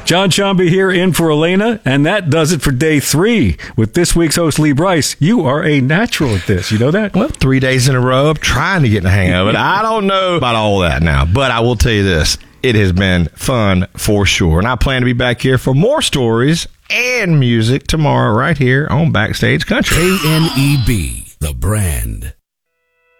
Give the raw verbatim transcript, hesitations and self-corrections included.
John Shambi here in for Elena, and that does it for day three. With this week's host, Lee Brice, you are a natural at this. You know that? Well, three days in a row of trying to get the hang of it. I don't know about all that now, but I will tell you this. It has been fun for sure, and I plan to be back here for more stories and music tomorrow right here on Backstage Country. K N E B, the brand.